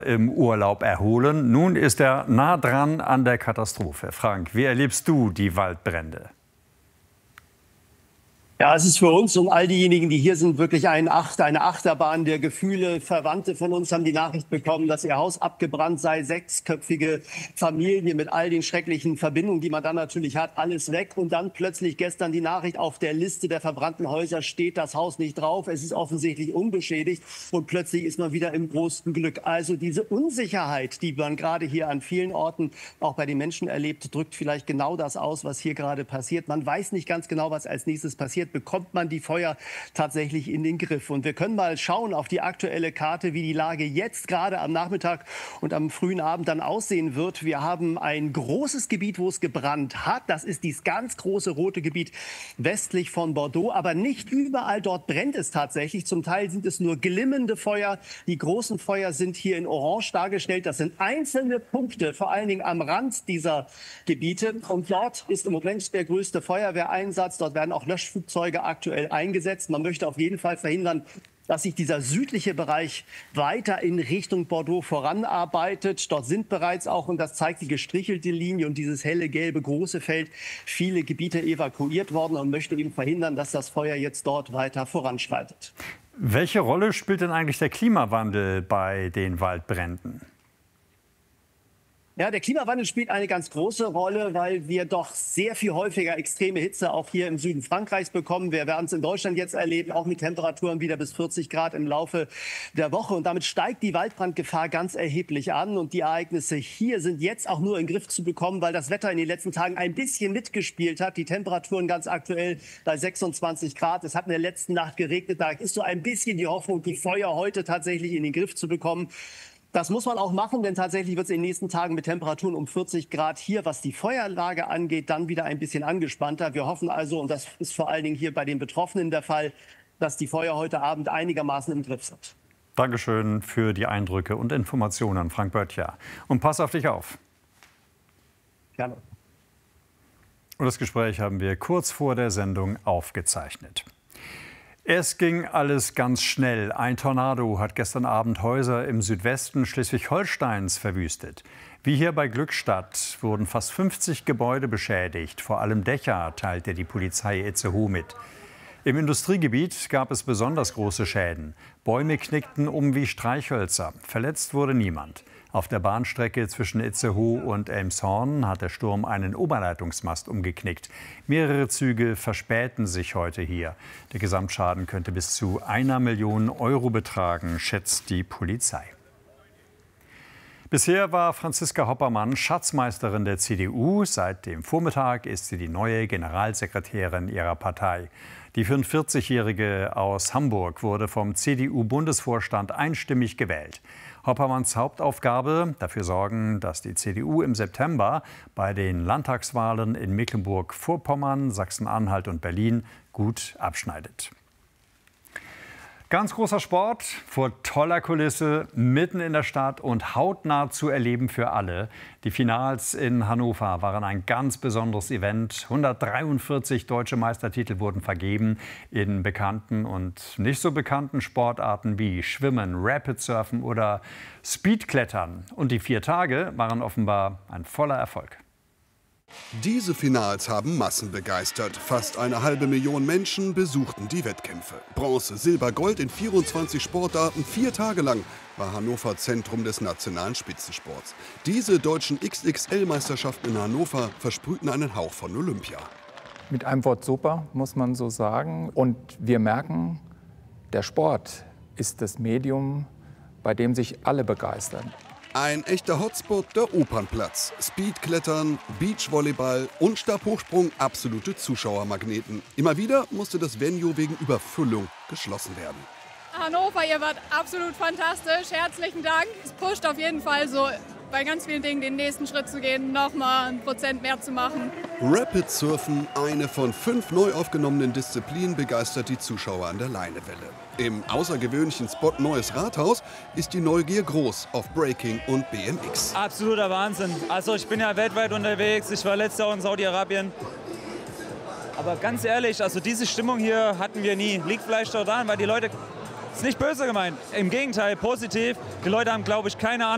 Im Urlaub erholen. Nun ist er nah dran an der Katastrophe. Frank, wie erlebst du die Waldbrände? Ja, es ist für uns und all diejenigen, die hier sind, wirklich eine Achterbahn der Gefühle. Verwandte von uns haben die Nachricht bekommen, dass ihr Haus abgebrannt sei. 6-köpfige Familie mit all den schrecklichen Verbindungen, die man dann natürlich hat, alles weg. Und dann plötzlich gestern die Nachricht, auf der Liste der verbrannten Häuser steht das Haus nicht drauf. Es ist offensichtlich unbeschädigt und plötzlich ist man wieder im großen Glück. Also diese Unsicherheit, die man gerade hier an vielen Orten auch bei den Menschen erlebt, drückt vielleicht genau das aus, was hier gerade passiert. Man weiß nicht ganz genau, was als nächstes passiert. Bekommt man die Feuer tatsächlich in den Griff? Und wir können mal schauen auf die aktuelle Karte, wie die Lage jetzt gerade am Nachmittag und am frühen Abend dann aussehen wird. Wir haben ein großes Gebiet, wo es gebrannt hat. Das ist dieses ganz große rote Gebiet westlich von Bordeaux. Aber nicht überall dort brennt es tatsächlich. Zum Teil sind es nur glimmende Feuer. Die großen Feuer sind hier in Orange dargestellt. Das sind einzelne Punkte, vor allen Dingen am Rand dieser Gebiete. Und dort ist im Moment der größte Feuerwehreinsatz. Dort werden auch Löschflugzeuge aktuell eingesetzt. Man möchte auf jeden Fall verhindern, dass sich dieser südliche Bereich weiter in Richtung Bordeaux voranarbeitet. Dort sind bereits auch, und das zeigt die gestrichelte Linie und dieses helle gelbe große Feld, viele Gebiete evakuiert worden und möchte eben verhindern, dass das Feuer jetzt dort weiter voranschreitet. Welche Rolle spielt denn eigentlich der Klimawandel bei den Waldbränden? Ja, der Klimawandel spielt eine ganz große Rolle, weil wir doch sehr viel häufiger extreme Hitze auch hier im Süden Frankreichs bekommen. Wir werden es in Deutschland jetzt erleben, auch mit Temperaturen wieder bis 40 Grad im Laufe der Woche. Und damit steigt die Waldbrandgefahr ganz erheblich an. Und die Ereignisse hier sind jetzt auch nur in den Griff zu bekommen, weil das Wetter in den letzten Tagen ein bisschen mitgespielt hat. Die Temperaturen ganz aktuell bei 26 Grad. Es hat in der letzten Nacht geregnet. Da ist so ein bisschen die Hoffnung, die Feuer heute tatsächlich in den Griff zu bekommen. Das muss man auch machen, denn tatsächlich wird es in den nächsten Tagen mit Temperaturen um 40 Grad hier, was die Feuerlage angeht, dann wieder ein bisschen angespannter. Wir hoffen also, und das ist vor allen Dingen hier bei den Betroffenen der Fall, dass die Feuer heute Abend einigermaßen im Griff sind. Dankeschön für die Eindrücke und Informationen, Frank Böttcher. Und pass auf dich auf. Gerne. Und das Gespräch haben wir kurz vor der Sendung aufgezeichnet. Es ging alles ganz schnell. Ein Tornado hat gestern Abend Häuser im Südwesten Schleswig-Holsteins verwüstet. Wie hier bei Glückstadt wurden fast 50 Gebäude beschädigt. Vor allem Dächer teilte die Polizei Itzehoe mit. Im Industriegebiet gab es besonders große Schäden. Bäume knickten um wie Streichhölzer. Verletzt wurde niemand. Auf der Bahnstrecke zwischen Itzehoe und Elmshorn hat der Sturm einen Oberleitungsmast umgeknickt. Mehrere Züge verspäten sich heute hier. Der Gesamtschaden könnte bis zu 1 Million Euro betragen, schätzt die Polizei. Bisher war Franziska Hoppermann Schatzmeisterin der CDU. Seit dem Vormittag ist sie die neue Generalsekretärin ihrer Partei. Die 44-Jährige aus Hamburg wurde vom CDU-Bundesvorstand einstimmig gewählt. Hoppermanns Hauptaufgabe: dafür sorgen, dass die CDU im September bei den Landtagswahlen in Mecklenburg-Vorpommern, Sachsen-Anhalt und Berlin gut abschneidet. Ganz großer Sport, vor toller Kulisse, mitten in der Stadt und hautnah zu erleben für alle. Die Finals in Hannover waren ein ganz besonderes Event. 143 deutsche Meistertitel wurden vergeben in bekannten und nicht so bekannten Sportarten wie Schwimmen, Rapidsurfen oder Speedklettern. Und die 4 Tage waren offenbar ein voller Erfolg. Diese Finals haben Massen begeistert. Fast 1,5 Million Menschen besuchten die Wettkämpfe. Bronze, Silber, Gold in 24 Sportarten, 4 Tage lang war Hannover Zentrum des nationalen Spitzensports. Diese deutschen XXL-Meisterschaften in Hannover versprühten einen Hauch von Olympia. Mit einem Wort super, muss man so sagen. Und wir merken, der Sport ist das Medium, bei dem sich alle begeistern. Ein echter Hotspot, der Opernplatz. Speedklettern, Beachvolleyball und Stabhochsprung, absolute Zuschauermagneten. Immer wieder musste das Venue wegen Überfüllung geschlossen werden. Hannover, ihr wart absolut fantastisch. Herzlichen Dank. Es pusht auf jeden Fall so bei ganz vielen Dingen den nächsten Schritt zu gehen, nochmal 1% mehr zu machen. Rapid Surfen, eine von 5 neu aufgenommenen Disziplinen, begeistert die Zuschauer an der Leinewelle. Im außergewöhnlichen Spot Neues Rathaus ist die Neugier groß auf Breaking und BMX. Absoluter Wahnsinn. Also ich bin ja weltweit unterwegs. Ich war letztes Jahr in Saudi-Arabien. Aber ganz ehrlich, also diese Stimmung hier hatten wir nie. Liegt vielleicht daran, weil die Leute, ist nicht böse gemeint, im Gegenteil, positiv. Die Leute haben, glaube ich, keine Ahnung.